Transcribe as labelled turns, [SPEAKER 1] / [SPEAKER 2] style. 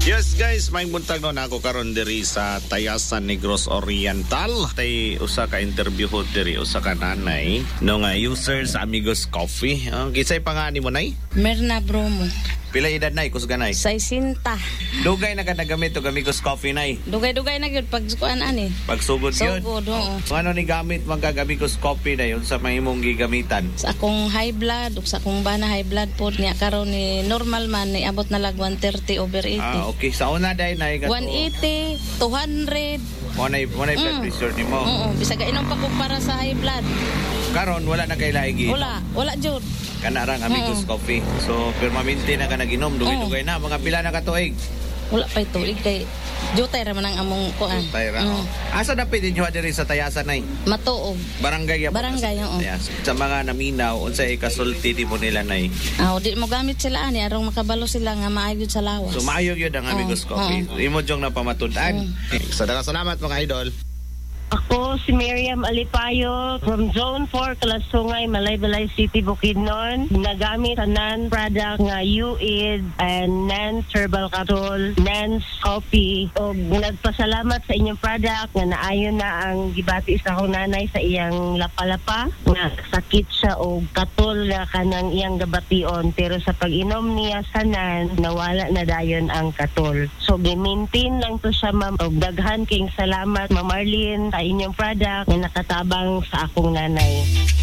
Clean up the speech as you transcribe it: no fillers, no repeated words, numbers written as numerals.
[SPEAKER 1] Yes guys, may buntag no na ako karon diri sa Tayasan Negros Oriental. Tay usa ka interview ho diri usa ka nanay no nga user sa Amigos Coffee. Kisay pangani mo nay?
[SPEAKER 2] Merna Bromo.
[SPEAKER 1] Pila edad nay kusganay?
[SPEAKER 2] 60.
[SPEAKER 1] Dugay na ka nagamit og Amigos Coffee nay.
[SPEAKER 2] Dugay-dugay na gyud pag kuan ani.
[SPEAKER 1] Pagsugod gyud.
[SPEAKER 2] Sugod, oo.
[SPEAKER 1] Ano ni gamit man kag Amigos Coffee na yun sa mahimong gigamitan?
[SPEAKER 2] Sa akong high blood ug sa akong bana high blood pod niya karon ni normal man ni abot na lag 130 over 80.
[SPEAKER 1] Okay, sa una day nay
[SPEAKER 2] 180, 200.
[SPEAKER 1] Mo na blood pressure nimo.
[SPEAKER 2] Oo, bisag inom pa ko para sa high blood.
[SPEAKER 1] Karon wala na kay laigi.
[SPEAKER 2] Wala jud.
[SPEAKER 1] Kana rang Amigos Coffee. So permanente na ka naginom, dugay-dugay na mga pila na ka tuig.
[SPEAKER 2] Wala pa tuig kay jutay ra man ang among kuan.
[SPEAKER 1] Tayra. Asa na pwede nyo diri sa Tayasan nay?
[SPEAKER 2] Matuog.
[SPEAKER 1] Barangay ya.
[SPEAKER 2] Barangay, oo.
[SPEAKER 1] Yes. Sa mga naminaw unsay kasulti di mo nila nay?
[SPEAKER 2] Di mo gamit sila ani arong makabalo sila nga maayo sa lawas.
[SPEAKER 1] So maayo gyud ang Amigos Coffee. Imo jong napamatud-an. Salamat mga idol.
[SPEAKER 3] Ako si Miriam Alipayo from Zone 4, Kalasungay, Malaybalay City, Bukidnon. Nagamit sa non-product nga UID and non-herbal capsule, non-coffee. O nagpasalamat sa inyong product nga naayon na ang gibati sa akong nanay sa iyang lapalapa. Nga sakit siya o katol na kanang iyang gabation. Pero sa pag-inom niya sa nan, nawala na dayon ang katol. So, gi-maintain lang to siya, ma'am. O daghan king salamat, Ma'am Marlene, sa inyong product na nakatabang sa akong nanay.